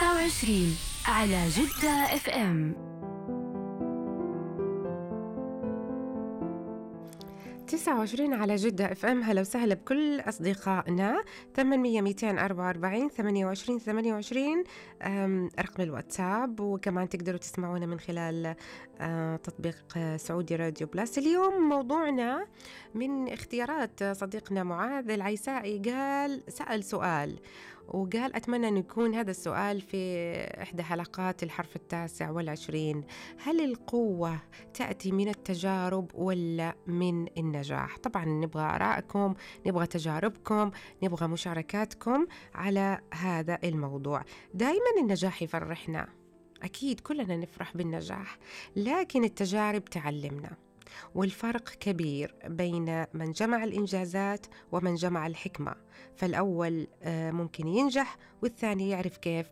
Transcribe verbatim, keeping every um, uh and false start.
تسعة وعشرين على جدة اف ام. تسعة وعشرين على جدة اف ام. هلا وسهلا بكل اصدقائنا. ثمانمية مئتين وأربعة وأربعين ثمانية وعشرين ثمانية وعشرين رقم الواتساب، وكمان تقدروا تسمعونا من خلال آه، تطبيق آه، سعودي راديو بلاس. اليوم موضوعنا من اختيارات صديقنا معاذ العيسائي. قال سأل سؤال وقال أتمنى أن يكون هذا السؤال في إحدى حلقات الحرف التاسع والعشرين: هل القوة تأتي من التجارب ولا من النجاح؟ طبعا نبغى آرائكم، نبغى تجاربكم، نبغى مشاركاتكم على هذا الموضوع. دائما النجاح يفرحنا، أكيد كلنا نفرح بالنجاح، لكن التجارب تعلمنا، والفرق كبير بين من جمع الإنجازات ومن جمع الحكمة. فالأول ممكن ينجح والثاني يعرف كيف